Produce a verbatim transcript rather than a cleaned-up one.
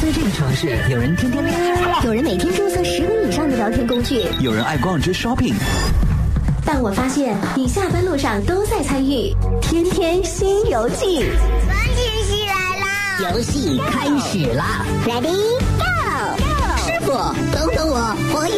在这个城市，有人天天恋爱， 有人每天注册十个以上的聊天工具， 有人爱逛街 shopping。 但我发现你下班路上都在参与天天新游记。 关键是来啦！ 游戏开始啦 Ready go！ 师傅，等等我，我